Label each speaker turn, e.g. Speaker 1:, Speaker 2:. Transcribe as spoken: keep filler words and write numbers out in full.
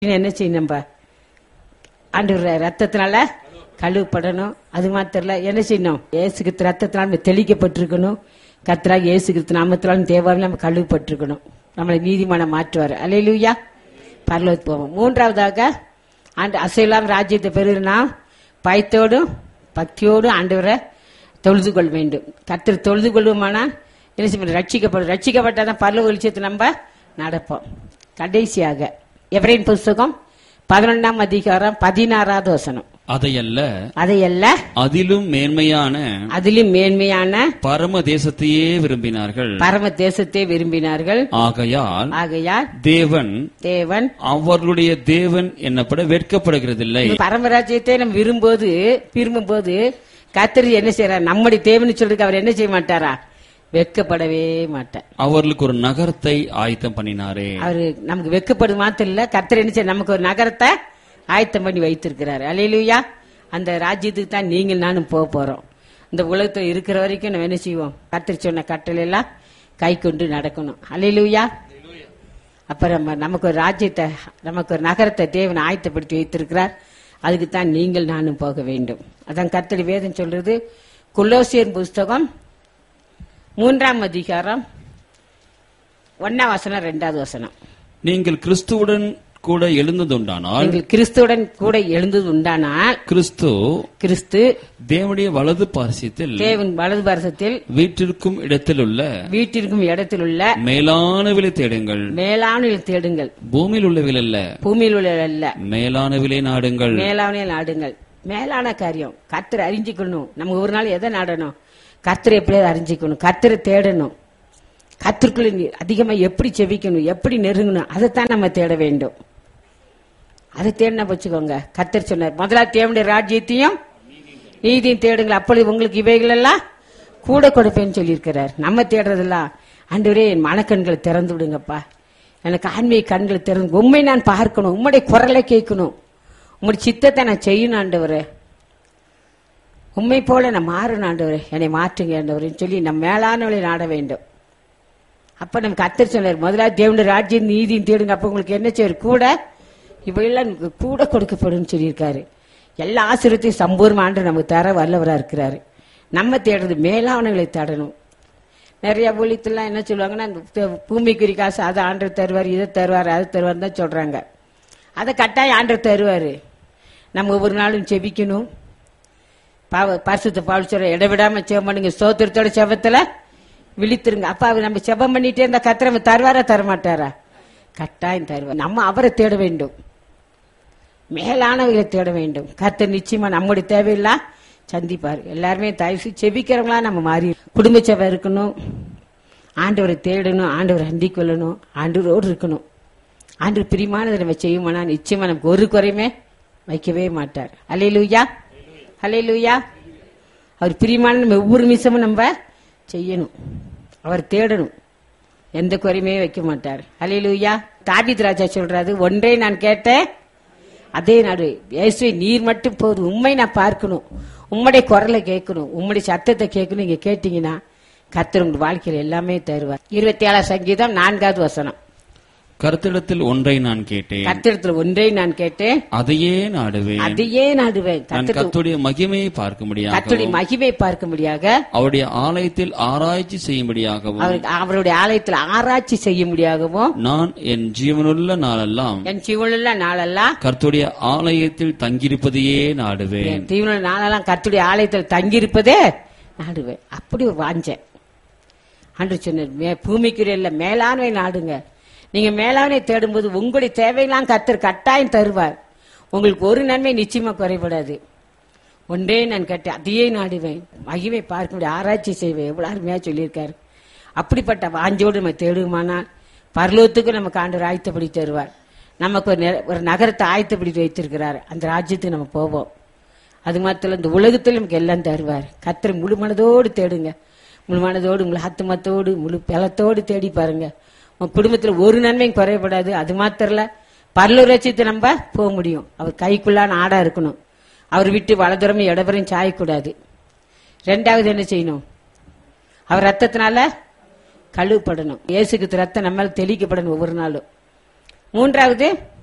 Speaker 1: என்ன செய்யணும்? நம்ம ஆண்டவர் ரத்தத்தினால கழுவப்படணும். அது மாத்திரம் இல்ல, என்ன செய்யணும்? இயேசுகிறிஸ்து ரத்தத்தினால நம்ம தெளிக்கப்பட்டிருக்கணும். கர்த்தராகிய இயேசுகிறிஸ்து நாமத்தினாலும் தேவாவில் நம்ம கழுவப்பட்டிருக்கணும். நம்மளை நீதிமானம் மாற்றுவார். அல்லேலூயா. பரலோகத்துக்கு போவோம். மூன்றாவதாக, ஆண்டு அசையெல்லாம் ராஜ்யத்தை பெறுனா பயத்தோடும் பக்தியோடும் ஆண்டவரை தொழுது கொள்ள வேண்டும். கர்த்தர் தொழுது கொள்வோமானா என்ன செய்ய? ரட்சிக்கப்படும். ரட்சிக்கப்பட்டாதான் பரலோக வெளிச்சத்தை நம்ம நடப்போம். கடைசியாக எபிரேயர் புஸ்தகம் பதினொன்றாம் அதிகாரம் பதினாறாவது வசனம்.
Speaker 2: அதையல்ல
Speaker 1: அதையல்ல
Speaker 2: அதிலும் மேன்மையான
Speaker 1: அதிலும் மேன்மையான
Speaker 2: பரம தேசத்தையே விரும்பினார்கள்.
Speaker 1: பரம தேசத்தை விரும்பினார்கள்.
Speaker 2: ஆகையால்
Speaker 1: ஆகையால்
Speaker 2: தேவன்
Speaker 1: தேவன்
Speaker 2: அவர்களுடைய தேவன் என்னப்பட வெட்கப்படுகிறதில்லை.
Speaker 1: பரமராஜ்யத்தை நம்ம விரும்போது விரும்பும் போது கர்த்தர் என்ன செய்யறார்? நம்முடைய தேவன் சொல்றதுக்கு அவர் என்ன செய்ய மாட்டாரா? வெட்கப்படவே மாட்டார்.
Speaker 2: அவர்களுக்கு ஒரு நகரத்தை ஆயத்தம் பண்ணினாரே.
Speaker 1: அவரு நமக்கு வெட்கப்படு மாத்திரம் இல்ல, கர்த்தர் என்ன செய்ய? நமக்கு ஒரு நகரத்தை ஆயத்தம் பண்ணி வைத்திருக்கிறாரு. அல்லேலூயா. அந்த ராஜ்யத்துக்கு தான் நீங்கள் நானும் போக போறோம். இந்த உலகத்துல இருக்கிற வரைக்கும் நம்ம என்ன செய்வோம்? கர்த்தர் சொன்ன கட்டளை எல்லாம் கை கொண்டு நடக்கணும். அல்லேலூயா. அப்புறம் நமக்கு ஒரு ராஜ்யத்தை, நமக்கு ஒரு நகரத்தை தேவன் ஆயத்தப்படுத்தி வைத்திருக்கிறார். அதுக்கு தான் நீங்கள் நானும் போக வேண்டும். அதான் கர்த்தர் வேதம் சொல்றது. கொலோசியர் புஸ்தகம் மூன்றாம் அதிகாரம் ஒன்னாம் வசனம் ரெண்டாவது வசனம்.
Speaker 2: நீங்கள் கிறிஸ்துவுடன் கூட எழுந்ததுண்டானால்
Speaker 1: நீங்கள் கிறிஸ்துவுடன் கூட எழுந்தது உண்டானால்
Speaker 2: கிறிஸ்து
Speaker 1: கிறிஸ்து
Speaker 2: தேவனுடைய வலது பாரசியத்தில்
Speaker 1: தேவன் வலது பாரசத்தில்
Speaker 2: வீட்டிற்கும் இடத்தில் உள்ள
Speaker 1: வீட்டிற்கும் இடத்தில் உள்ள
Speaker 2: மேலானவிலை தேடுங்கள்.
Speaker 1: மேலான தேடுங்கள்.
Speaker 2: பூமியில் உள்ளவில் அல்ல,
Speaker 1: பூமியில் உள்ள அல்ல,
Speaker 2: மேலானவிலை நாடுங்கள்.
Speaker 1: மேலான நாடுங்கள். மேலான காரியம் கர்த்தரை அறிஞ்சிக்கணும். நம்ம ஒரு நாள் எதை நாடணும்? கர்த்தரை எப்படியாவது அறிஞ்சிக்கணும், கர்த்தரை தேடணும், கர்த்தருக்குள்ள அதிகமா எப்படி செவிக்கணும், எப்படி நெருங்கணும், அதைத்தான் நம்ம தேட வேண்டும். அதை தேடினா வச்சுக்கோங்க. கர்த்தர் சொன்னார், முதல்ல தேவனுடைய ராஜ்யத்தையும் நீதியும் தேடுங்கள், அப்பொழுது உங்களுக்கு இவைகள் எல்லாம் கூட கொடுப்பேன்னு சொல்லியிருக்கிறார். நம்ம தேடுறதெல்லாம், ஆண்டவரே என் மனக்கண்களை திறந்து விடுங்கப்பா, எனக்கு ஆன்மீக கண்களை திறந்து, உண்மை நான் பார்க்கணும், உம்முடைய குரலை கேட்கணும், உங்களுடைய சித்தத்தை நான் செய்யணும் ஆண்டவரே, உண்மை போல நான் மாறணும் ஆண்டவரே, என்னை மாற்றுங்க ஆண்டவரேன்னு சொல்லி நம்ம மேலானவளை நாட வேண்டும். அப்ப நம்ம கர்த்தர் சொன்னார், முதலாவது தேவனுடைய ராஜ்யம் நீதியும் தேடுங்க, அப்ப உங்களுக்கு என்ன செய்வார்? கூட இவையெல்லாம் கூட கொடுக்கப்படும் சொல்லியிருக்காரு. எல்லா ஆசீர்வாதத்தையும் சம்பூர்ண ஆண்டு நமக்கு தர வல்லவரா இருக்கிறாரு. நம்ம தேடுறது மேலானவளை தேடணும். நிறைய ஊழியத்தெல்லாம் என்ன சொல்லுவாங்கன்னா, பூமிக்குரிய காசு அதை ஆண்டவர் தருவார், இதை தருவார், அதை தருவார் தான் சொல்றாங்க. அதை கட்டாயம் ஆண்டவர் தருவாரு. நம்ம ஒவ்வொரு நாளும் செபிக்கணும். பாவ பரிசுத்த பவுல் சொல்ற, இடவிடாம செபம் பண்ணுங்க, ஸ்தோத்திரத்தோட செபத்துல விழித்திருங்க. அப்ப அவர் நம்ம செபம் பண்ணிட்டே இருந்தா கர்த்தர் நம்ம தருவாரா தரமாட்டாரா? கட்டாயம் தருவார். நம்ம அவரை தேட வேண்டும், மேலானவர்களை தேட வேண்டும். கர்த்தர் நிச்சயமா நம்முடைய தேவையெல்லாம் சந்திப்பார். எல்லாருமே தயவு செபிக்கிறவங்களா நம்ம மாறி குடும்ப செபம் இருக்கணும், ஆண்டவரை தேடணும், ஆண்டவரை அண்டிக் கொள்ளணும், ஆண்டவரோடு இருக்கணும். ஆண்டவர் பிரியமானதை நம்ம செய்யுமானா நிச்சயமா நமக்கு ஒரு குறையுமே வைக்கவே மாட்டார். அல்லேலூயா, அல்லேலூயா. அவர் பிரியமான நம்ம ஒவ்வொரு நிமிஷமும் நம்ம செய்யணும், அவர் தேடணும், எந்த குறையுமே வைக்க மாட்டார். அல்லேலூயா. தாவீது ராஜா சொல்றாரு, ஒன்றே நான் கேட்டேன் அதே நாடு, இயேசுவே நீர் மட்டும் போதும், உண்மை நான் பார்க்கணும், உம்முடைய குரலை கேட்கணும், உம்முடைய சத்தத்தை கேட்கணும். நீங்க கேட்டீங்கன்னா கர்த்தர் உங்க வாழ்க்கையில் எல்லாமே தருவார். இருபத்தி ஏழாம் சங்கீதம் நான்காவது வசனம்.
Speaker 2: கர்த்தரிடத்தில் ஒன்றை நான் கேட்டேன்,
Speaker 1: கர்த்தரிடத்தில் ஒன்றை நான் கேட்டேன்,
Speaker 2: அதையே நாடுவேன்,
Speaker 1: அதையே நாடுவேன்.
Speaker 2: கர்த்தருடைய மகிமையை பார்க்க முடியாது,
Speaker 1: கர்த்தருடைய மகிமையை பார்க்க முடியாக,
Speaker 2: அவருடைய ஆலயத்தில் ஆராய்ச்சி செய்யும்படியாகவும்,
Speaker 1: அவருடைய ஆலயத்தில் ஆராய்ச்சி செய்ய முடியாகவும்,
Speaker 2: நான் என் ஜீவனுள்ள நாளெல்லாம்
Speaker 1: என் ஜீவனுள்ள நாளெல்லாம்
Speaker 2: கர்த்தருடைய ஆலயத்தில் தங்கியிருப்பதையே நாடுவேன்.
Speaker 1: ஜீவனுள்ள நாளெல்லாம் கர்த்தருடைய ஆலயத்தில் தங்கியிருப்பதே நாடுவேன். அப்படி ஒரு வாஞ்சேன். அன்று சொன்னார், பூமிக்குரிய இல்ல மேலானவை நாடுங்க. நீங்க மேலானவை தேடும்போது உங்களுடைய தேவையெல்லாம் கர்த்தர் கட்டாயம் தருவார். உங்களுக்கு ஒரு நன்மை நிச்சயமா குறைபடாது. ஒன்றே நான் கேட்டேன், அதையே நாடுவேன், மகிமை பார்க்க முடியும், ஆராய்ச்சி செய்வேன். எவ்வளவு அருமையா சொல்லியிருக்காரு. அப்படிப்பட்ட வாஞ்சோடு நம்ம தேடுமானால் பரலோகத்துக்கு நமக்கு ஆண்டவர் ஆயத்தப்படி தருவார். நமக்கு ஒரு ஒரு நகரத்தை ஆயத்தப்படி வைத்திருக்கிறார். அந்த ராஜ்யத்துக்கு நம்ம போவோம். அது மாத்திரம் இந்த உலகத்தில் நமக்கு எல்லாம் தருவார். கர்த்தரை முழு மனதோடு தேடுங்க, முழு மனதோடு முழு ஆத்துமத்தோடு முழு பலத்தோடு தேடி பாருங்க. உங்க குடும்பத்துல ஒரு நன்மையும் குறைபடாது. அது மாத்திரல பரலோக ராஜ்யத்தை நம்ம போக முடியும். அவர் கைக்குள்ளான ஆடா இருக்கணும். அவர் விட்டு வலதுறமும் இடதுபுறம் சாயக்கூடாது. ரெண்டாவது என்ன செய்யணும்? அவர் ரத்தத்தினால கழுவப்படணும். இயேசுக்கு ரத்தம் நம்மால் தெளிக்கப்படணும் ஒவ்வொரு நாளும். மூன்றாவது